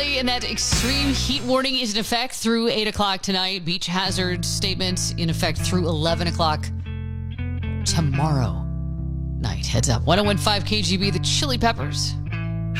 Thursday, and that extreme heat warning is in effect through 8 o'clock tonight. Beach hazard statement in effect through 11 o'clock tomorrow night. Heads up. 101.5 KGB, the Chili Peppers.